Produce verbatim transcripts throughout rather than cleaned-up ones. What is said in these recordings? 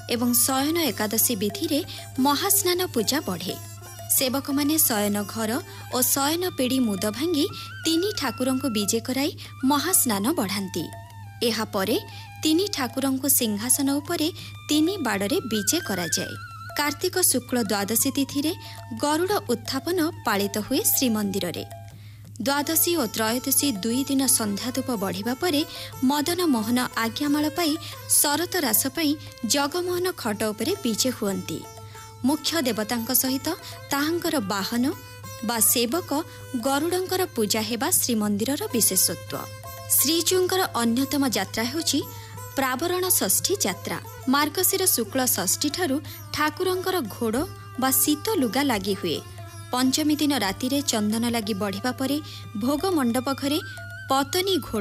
एवं शयन एकादशी विधि रे महास्नान पूजा बढ़े। सेवक माने शयन घर और शयन पेड़ी मुद भांगी तीनी ठाकुरंक विजे कराई महास्नान बढ़ाती। एहा परे तीनी ठाकुरंक सिंहासन उपरे तीनी बाड़े विजे करा जाए। कार्तिक शुक्ल द्वादशी तिथि रे गरुड़ उत्थापन पालित हुए श्रीमंदिर रे। द्वादशी और त्रयोदशी दुई दिन संध्या धूप बढ़िबा परे मदन मोहन आज्ञामाल पाई शरत रास पाई जगमोहन खट उपरे विजे हुअंती। मुख्य देवतांक सहित ताहांकर वाहन बा सेवक गरुड़ंकर पूजा हेबा श्रीमंदिरर विशेषत्व। श्रीजूंकर अन्यतम यात्रा हेउची प्रावरण षष्ठी यात्रा। मार्गशीर शुक्ल षष्ठी ठारू ठाकुरंकर घोड़ बा शीत लुगा लगी हुए। पंचमी दिन राति रे चंदन लगी बढ़िबा परे भोग मंडप घरे पतनी घोड़,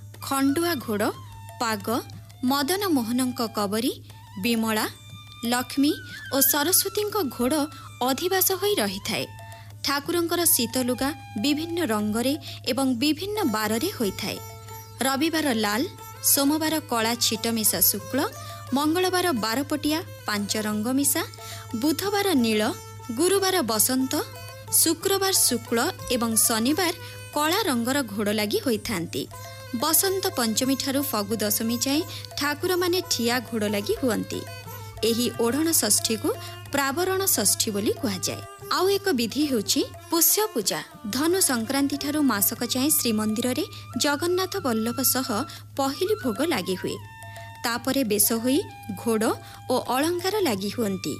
खंडुआ घोड़, पाग, मदन मोहनंक कबरी, विमला, लक्ष्मी और सरस्वती घोड़ अधिवास होई रही थाए। ठाकुरंकर शीत लुगा विभिन्न रंगरे एवं विभिन्न बाରରେ होइथाए। रविवार लाल, सोमवार कला छिट मिशा शुक्ल, मंगलवार बारपटिया पांच रंग मिशा, बुधवार नील, गुरुवार बसंत, शुक्रवार शुक्ल एवं शनिवार कला रंगर घोड़ लगी होइथांती। बसंत पंचमी ठारू फगु दशमी जाए ठाकुर माने ठिया घोड़ लगी हुअंती। एही ओढ़ण षष्ठी को प्रावरण षष्ठी बोली कहा जाए। आउ एक विधि हेउची पुष्य पूजा। धनु संक्रांति ठारू मासक जाए श्रीमंदिर रे जगन्नाथ वल्लभ सह पहिली भोग लगी हुए। तापरे बेश होई घोड़ और अलंकार लगी हुअंती।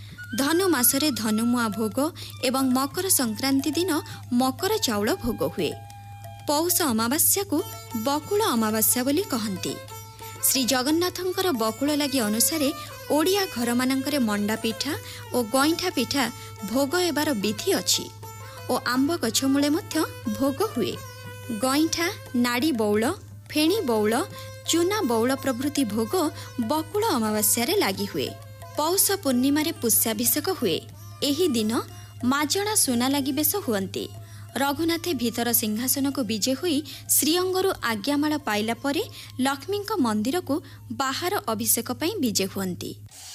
धनु मासरे धनुमुआ भोग एवं मकर संक्रांति दिन मकर चाउल भोग हुए। पौष अमावास्या को बकुल अमावास्या बोली कहंती। श्री जगन्नाथंकर बकुल लगी अनुसारे ओडिया घर मानंकरे मंडा पिठा और गईठा पिठा भोग हेबार विधि अछि और आंब गछ मूले मध्य भोग हुए। गईठा, नाड़ी बौल, फेणी बौल, चूना बौल प्रभृति भोग बकुल अमावास्या रे लागी हुए। पौष पूर्णिमा रे पुष्याभिषेक हुए। एही दिन माजणा सुना लगी बेश हुअंती। रघुनाथे भीतर सिंहासन को विजे हुई श्रीअंगरु आज्ञामाला पाइला परे लक्ष्मी मंदिर को बाहर अभिषेक पई विजे हुअंती।